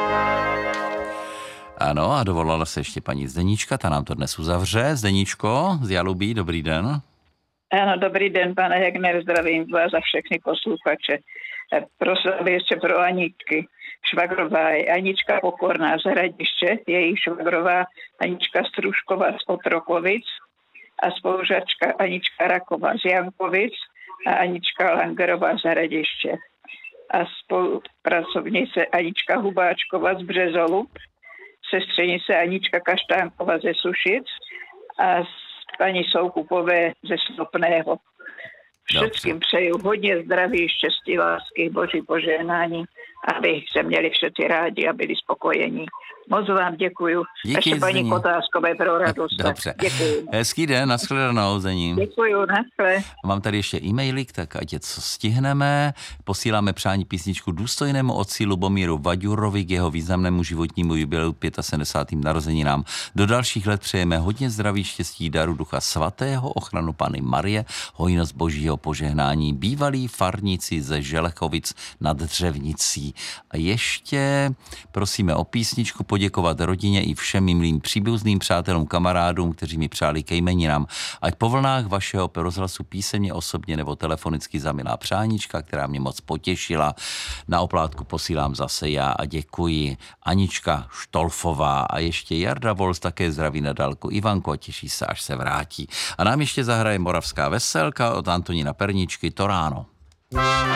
Ano, a dovolala se ještě paní Zdeníčka, ta nám to dnes uzavře. Zdeníčko z Jalubí, dobrý den. Ano, dobrý den, pane Hegner, zdravím vás a všechny posluchače. Prosím ještě pro Aničky. Švagrová je Anička Pokorná z Hradiště, její švagrová Anička Strušková z Otrokovic a spolužačka Anička Raková z Jankovic a Anička Langerová z Hradiště. A spolupracovnice Anička Hubáčková z Březolu, sestřenice Anička Kaštánková ze Sušic a paní Soukupové ze Snopného. Všetkým přeju hodně zdraví, štěstí, lásky, boží požehnání, aby se měli všetci rádi a byli spokojení. Moc vám děkuju. Díky, ještě paní Kotáskové pro radost. Dobře. Děkuju. Hezký den, nashledanou Zdením. Děkuju, naschle. Mám tady ještě e-mailik, tak ať je co stihneme. Posíláme přání písničku důstojnému otci Lubomíru Vaďurovi k jeho významnému životnímu jubileu 75. narozeninám. Do dalších let přejeme hodně zdraví, štěstí, daru Ducha Svatého, ochranu Panny Marie, hojnost božího požehnání, bývalí farníci ze Želechovic nad Dřevnicí. A ještě prosíme o písničku, poděkovat rodině i všem mým příbuzným přátelům, kamarádům, kteří mi přáli ke jmeninám. Ať po vlnách vašeho rozhlasu písemně, osobně nebo telefonicky za milá přáníčka, která mě moc potěšila. Na oplátku posílám zase já a děkuji. Anička Štolfová a ještě Jarda Vols také zdraví na dálku. Ivanko, těší se, až se vrátí. A nám ještě zahraje Moravská veselka od Antonína Perničky To ráno.